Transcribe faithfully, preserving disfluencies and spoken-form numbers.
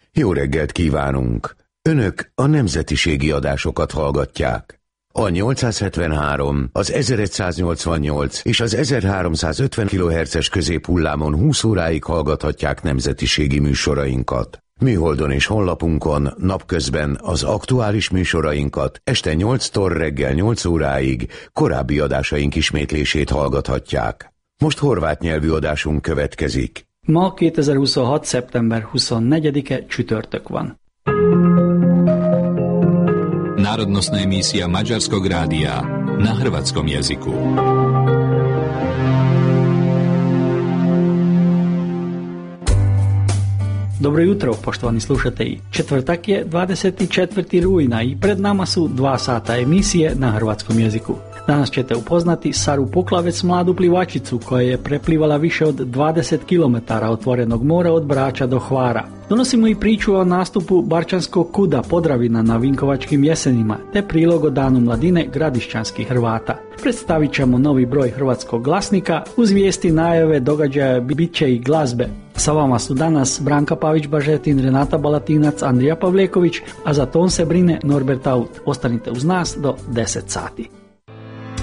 Jó reggelt kívánunk! Önök a nemzetiségi adásokat hallgatják. A nyolcszázhetvenhárom, az ezeregyszáznyolcvannyolc és az ezerháromszázötven kilohertzes középhullámon húsz óráig hallgathatják nemzetiségi műsorainkat. Műholdon és honlapunkon napközben az aktuális műsorainkat, este nyolctól reggel nyolc óráig korábbi adásaink ismétlését hallgathatják. Most horvát nyelvű adásunk következik. Ma kétezer-huszonhat. szeptember huszonnegyedike csütörtök van. Národnostná emisija Mađarskog radija na hrvatskom jeziku. Dobro jutro, poštovani slušatelji. Četvrtak je dvadeset četvrti rujna i pred nama su dva sata emisije na hrvatskom jeziku. Danas ćete upoznati Saru Poklavec, mladu plivačicu koja je preplivala više od dvadeset kilometara otvorenog mora od Brača do Hvara. Donosimo i priču o nastupu Barčanskog kuda Podravina na Vinkovačkim jesenima, te prilog o Danu mladine gradišćanskih Hrvata. Predstavit ćemo novi broj hrvatskog glasnika, uz vijesti, najave, događaja, bit će i glazbe. Sa vama su danas Branka Pavić-Bažetin, Renata Balatinac, Andrija Pavleković, a za ton se brine Norbert Aut. Ostanite uz nas do deset sati.